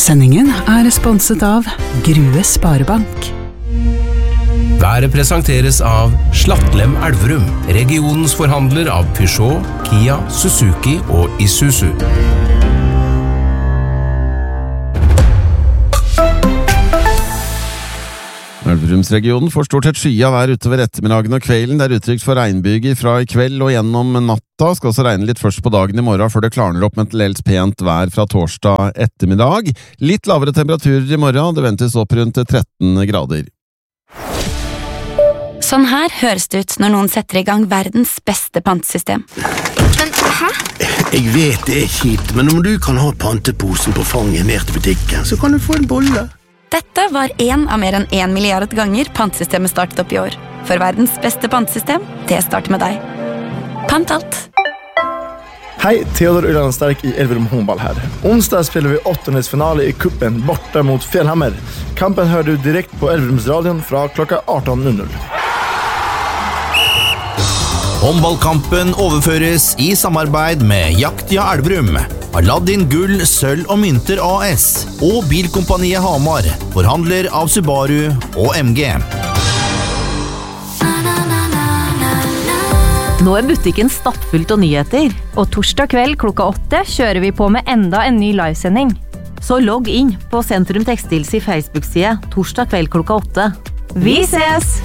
Sendingen sponset av Grue Sparebank. Været presenteres av Slattlem Elverum, regionens forhandler av Peugeot, Kia, Suzuki og Isuzu. Elverumsregionen får stort sett skya vær utover ettermiddagen og kvelden. Det utrygt for regnbyger fra i kveld og gjennom natta. Skal også regne litt først på dagen i morgen før det klarner opp med til dels pent vær fra torsdag ettermiddag. Litt lavere temperaturer i morgen, det ventes opp rundt 13 grader. Sånn her høres det ut når noen setter i gang verdens beste pantesystem. Men hæ? Jeg vet det kjipt, men om du kan ha panteposen på fanget ned til butikken, så kan du få en bolle. Dette var en av mer enn 1 milliard ganger pantesystemet startet opp i år. For verdens beste pantesystem, det starter med deg. Pant alt. Hej, Theodor Ulandstark i Elverum Håndball här. Onsdag spelar vi åttondelsfinale i kuppen borta mot Fjällhammer. Kampen hör du direkt på Elverumsradion fra klokka 18.00. Håndballkampen overføres i samarbeid med Jaktja Elverum, Aladdin Gull, Sølv og Mynter AS og Bilkompaniet Hamar, forhandler av Subaru og MG. Nå butikken stappfullt av nyheter, og torsdag kveld klokka 8 kjører vi på med enda en ny livesending. Så logg inn på Sentrum Textils i Facebook-side torsdag kveld klokka 8. Vi ses!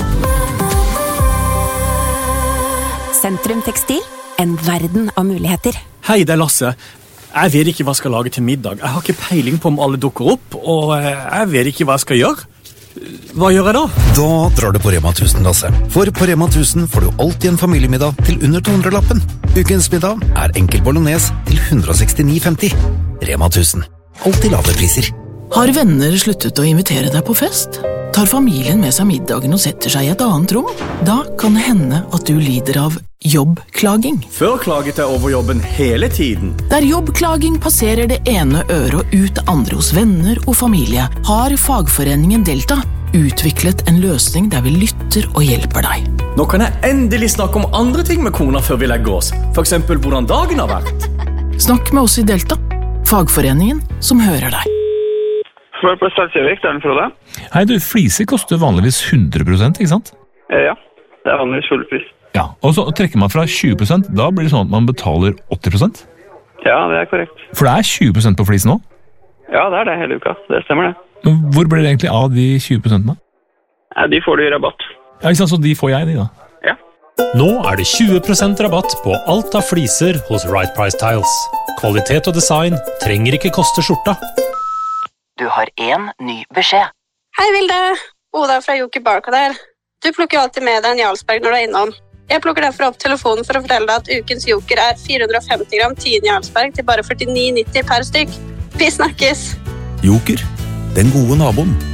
Sentrum Tekstil, en verden av muligheter. Hei, det Lasse. Jeg vet ikke hva jeg skal lage til middag. Jeg har ikke peiling på om alle dukker opp, og jeg vet ikke hva jeg skal gjøre. Hva gjør jeg da? Da drar du på Rema 1000, Lasse. For på Rema 1000 får du alltid en familiemiddag til under 200-lappen. Ukens middag enkel bolognese til 169,50. Rema 1000. Alltid lave priser. Har venner sluttet å invitere deg på fest? Tar familien med seg middagen og setter seg i et annet rom? Da kan det hende at du lider av jobbklaging. Før klaget jeg over jobben hele tiden. Der jobbklaging passerer det ene øret og ut det andre hos venner og familie, har fagforeningen Delta utviklet en løsning der vi lytter og hjelper deg. Nå kan jeg endelig snakke om andre ting med kona før vi legger oss. For eksempel hvordan dagen har vært. Snakk med oss i Delta, fagforeningen som hører deg. Spør på Stalsjøvik, det den Frode. Hei du, fliser koster vanligvis 100%, ikke sant? Ja, det vanligvis full pris. Ja, og så trekker man fra 20%, da blir det sånn at man betaler 80%? Ja, det korrekt. For det 20% på flisen nå? Ja, det det hele uka, det stemmer det. Men hvor blir det egentlig av de 20%? Da? Ja, de får du i rabatt. Ja, ikke sant, så de får jeg de da? Ja. Nå det 20% rabatt på alt av fliser hos Right Price Tiles. Kvalitet og design trenger ikke koste skjorta. Du har en ny beskjed. Hei Vilde, Oda fra Joker Barcode her. Du plukker jo alltid med deg en Jarlsberg når du innom. Jeg plukker derfor opp telefonen for å fortelle deg at ukens Joker 450 gram 10 Jarlsberg til bare 49,90 per stykk. Vi snakkes! Joker, den gode naboen.